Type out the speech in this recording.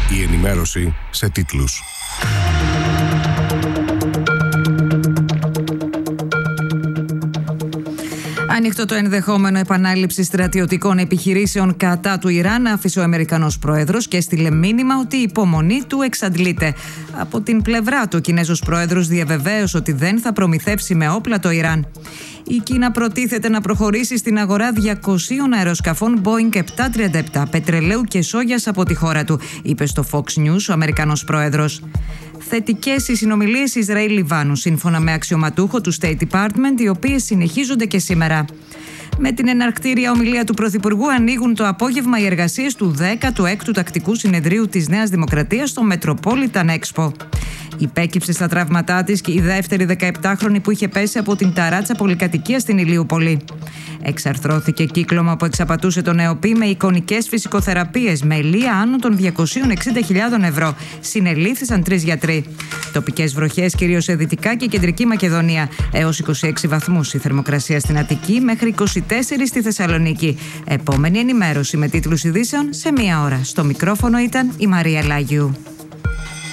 Η ενημέρωση σε τίτλους. Ανοιχτό το ενδεχόμενο επανάληψη στρατιωτικών επιχειρήσεων κατά του Ιράν, άφησε ο Αμερικανός πρόεδρος και έστειλε μήνυμα ότι η υπομονή του εξαντλείται. Από την πλευρά του, ο Κινέζος πρόεδρος διαβεβαίωσε ότι δεν θα προμηθεύσει με όπλα το Ιράν. Η Κίνα προτίθεται να προχωρήσει στην αγορά 200 αεροσκαφών Boeing 737 πετρελαίου και σόγιας από τη χώρα του, είπε στο Fox News ο Αμερικανός πρόεδρος. Θετικές οι συνομιλίες Ισραήλ-Λιβάνου, σύμφωνα με αξιωματούχο του State Department, οι οποίες συνεχίζονται και σήμερα. Με την εναρκτήρια ομιλία του Πρωθυπουργού ανοίγουν το απόγευμα οι εργασίες του 16ου Τακτικού Συνεδρίου της Νέας Δημοκρατίας στο Metropolitan Expo. Υπέκυψε στα τραύματά της και η δεύτερη 17χρονη που είχε πέσει από την ταράτσα πολυκατοικία στην Ηλιούπολη. Εξαρθρώθηκε κύκλωμα που εξαπατούσε τον ΕΟΠΗ με εικονικές φυσικοθεραπείες με ηλία άνω των 260.000 ευρώ. Συνελήφθησαν 3 γιατροί. Τοπικές βροχές κυρίως σε Δυτικά και Κεντρική Μακεδονία. Έως 26 βαθμούς η θερμοκρασία στην Αττική, μέχρι 24 στη Θεσσαλονίκη. Επόμενη ενημέρωση με τίτλους ειδήσεων σε 1 ώρα. Στο μικρόφωνο ήταν η Μαρία Λάγιου.